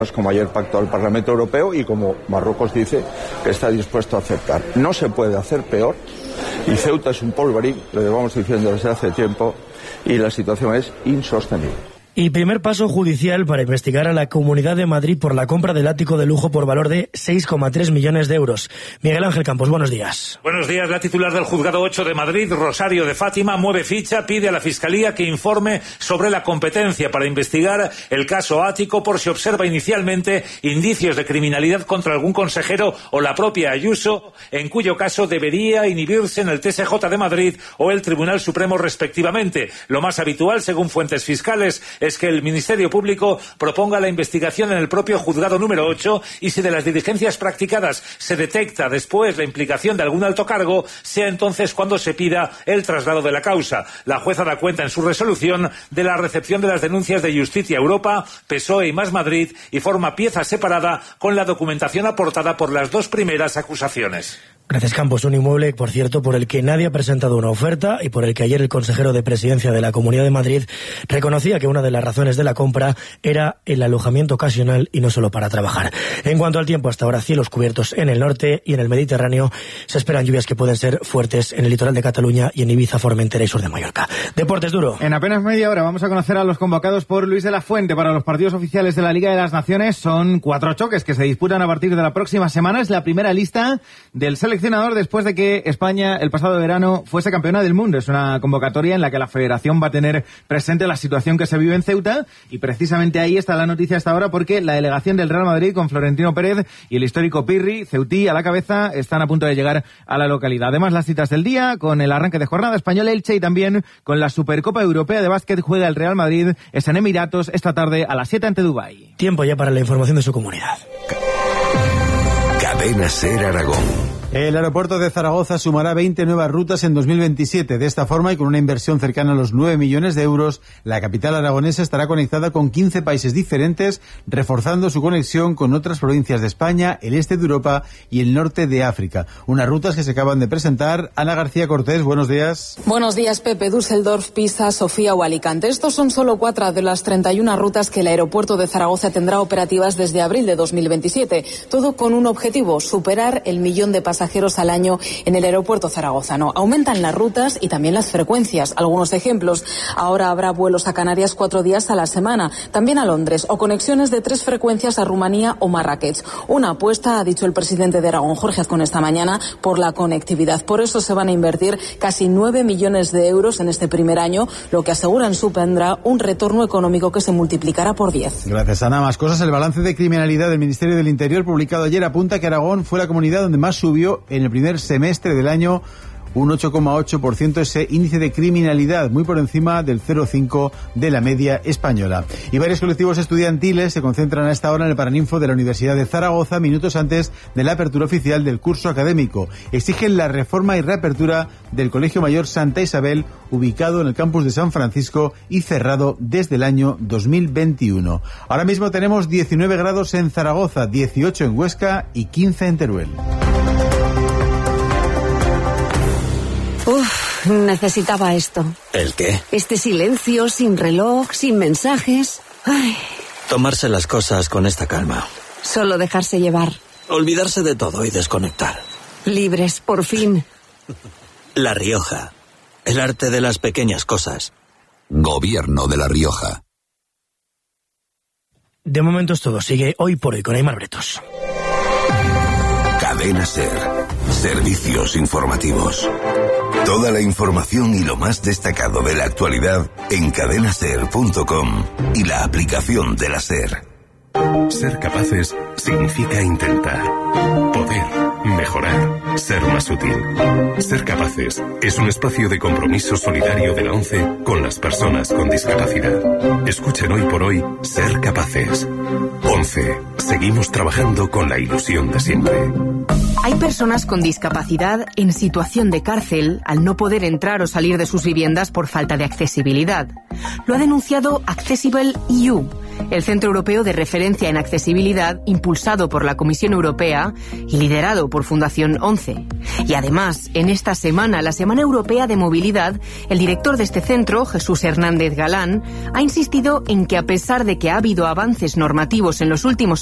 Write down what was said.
Como ayer pactó el Parlamento Europeo y como Marruecos dice que está dispuesto a aceptar. No se puede hacer peor y Ceuta es un polvorín, lo llevamos diciendo desde hace tiempo, y la situación es insostenible. Y primer paso judicial para investigar a la Comunidad de Madrid por la compra del ático de lujo por valor de 6,3 millones de euros. Miguel Ángel Campos, buenos días. Buenos días. La titular del Juzgado 8 de Madrid, Rosario de Fátima, mueve ficha, pide a la Fiscalía que informe sobre la competencia para investigar el caso ático por si observa inicialmente indicios de criminalidad contra algún consejero o la propia Ayuso, en cuyo caso debería inhibirse en el TSJ de Madrid o el Tribunal Supremo respectivamente. Lo más habitual, según fuentes fiscales, es que el Ministerio Público proponga la investigación en el propio Juzgado número 8 y si de las diligencias practicadas se detecta después la implicación de algún alto cargo, sea entonces cuando se pida el traslado de la causa. La jueza da cuenta en su resolución de la recepción de las denuncias de Justicia Europa, PSOE y Más Madrid y forma pieza separada con la documentación aportada por las dos primeras acusaciones. Gracias, Campos. Un inmueble, por cierto, por el que nadie ha presentado una oferta y por el que ayer el consejero de Presidencia de la Comunidad de Madrid reconocía que una de las razones de la compra era el alojamiento ocasional y no solo para trabajar. En cuanto al tiempo, hasta ahora cielos cubiertos en el norte y en el Mediterráneo. Se esperan lluvias que pueden ser fuertes en el litoral de Cataluña y en Ibiza, Formentera y sur de Mallorca. Deportes, Duro. En apenas media hora vamos a conocer a los convocados por Luis de la Fuente para los partidos oficiales de la Liga de las Naciones. Son 4 choques que se disputan a partir de la próxima semana. Es la primera lista del seleccionador después de que España el pasado verano fuese campeona del mundo. Es una convocatoria en la que la Federación va a tener presente la situación que se vive en Ceuta y precisamente ahí está la noticia hasta ahora porque la delegación del Real Madrid con Florentino Pérez y el histórico Pirri, ceutí a la cabeza, están a punto de llegar a la localidad. Además, las citas del día con el arranque de jornada español Elche y también con la Supercopa Europea de Básquet juega el Real Madrid, es en Emiratos esta tarde a las 7 ante Dubái. Tiempo ya para la información de su comunidad. Cadena SER Aragón. El aeropuerto de Zaragoza sumará 20 nuevas rutas en 2027. De esta forma y con una inversión cercana a los 9 millones de euros, la capital aragonesa estará conectada con 15 países diferentes, reforzando su conexión con otras provincias de España, el este de Europa y el norte de África. Unas rutas que se acaban de presentar. Ana García Cortés, buenos días. Buenos días, Pepe. Düsseldorf, Pisa, Sofía o Alicante. Estos son solo 4 de las 31 rutas que el aeropuerto de Zaragoza tendrá operativas desde abril de 2027. Todo con un objetivo, superar el 1 millón de pasajeros al año en el aeropuerto zaragozano. Aumentan las rutas y también las frecuencias. Algunos ejemplos. Ahora habrá vuelos a Canarias 4 días a la semana, también a Londres, o conexiones de 3 frecuencias a Rumanía o Marrakech. Una apuesta, ha dicho el presidente de Aragón, Jorge Azcón, esta mañana, por la conectividad. Por eso se van a invertir casi 9 millones de euros en este primer año, lo que aseguran supondrá un retorno económico que se multiplicará por 10. Gracias, Ana. Más cosas. El balance de criminalidad del Ministerio del Interior publicado ayer apunta que Aragón fue la comunidad donde más subió en el primer semestre del año, un 8,8% ese índice de criminalidad, muy por encima del 0,5% de la media española. Y varios colectivos estudiantiles se concentran a esta hora en el Paraninfo de la Universidad de Zaragoza, minutos antes de la apertura oficial del curso académico. Exigen la reforma y reapertura del Colegio Mayor Santa Isabel, ubicado en el campus de San Francisco y cerrado desde el año 2021. Ahora mismo tenemos 19 grados en Zaragoza, 18 en Huesca y 15 en Teruel. Necesitaba esto. ¿El qué? Este silencio, sin reloj, sin mensajes. Ay. Tomarse las cosas con esta calma. Solo dejarse llevar. Olvidarse de todo y desconectar. Libres, por fin. La Rioja. El arte de las pequeñas cosas. Gobierno de La Rioja. De momento es todo. Sigue Hoy por Hoy con Aimar Bretos. Cadena SER. Servicios informativos. Toda la información y lo más destacado de la actualidad en cadenaser.com y la aplicación de la SER. Ser capaces significa intentar, poder, mejorar, ser más útil. Ser capaces es un espacio de compromiso solidario de la ONCE con las personas con discapacidad. Escuchen Hoy por Hoy Ser Capaces. ONCE. Seguimos trabajando con la ilusión de siempre. Hay personas con discapacidad en situación de cárcel al no poder entrar o salir de sus viviendas por falta de accesibilidad. Lo ha denunciado Accessible EU, el Centro Europeo de Referencia en Accesibilidad, impulsado por la Comisión Europea y liderado por Fundación 11. Y además, en esta semana, la Semana Europea de Movilidad, el director de este centro, Jesús Hernández Galán, ha insistido en que a pesar de que ha habido avances normativos en los últimos